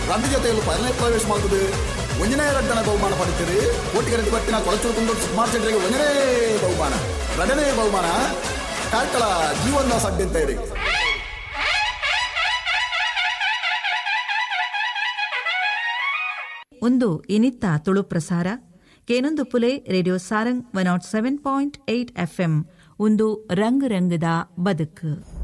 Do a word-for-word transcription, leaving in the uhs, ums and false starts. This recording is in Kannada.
ರಂದಿ ಜೊತೆಯಲ್ಲಿ ಪರನೇ ಪ್ರವೇಶ ಮಾಡುತ್ತದೆ. ಒಂಜನೇ ರಡ್ಡನ ಬಹುಮಾನ ಪಡೆಯುತ್ತದೆ. ಕೋಟಿಗರಟಿ ಬಟ್ಟಿನ ಕೊಳಚುಕೊಂಡು ಸ್ಮಾರ್ಟ್ ಸೆಂಟರ್ಗೆ ಒಂದನೇ ಬಹುಮಾನ. ಎರಡನೇ ಬಹುಮಾನ ಕಾರ್ಕಳ ಜೀವನ ಸಡ್ಡೆ ಅಂತ ಹೇಳಿ. ಒಂದು ಇನಿತ್ತ ತುಳು ಪ್ರಸಾರ ಕೇನೊಂದು Phule radio Sarang one not seven point eight FM. ಒಂದು ರಂಗ್ ರಂಗದ ಬದುಕು.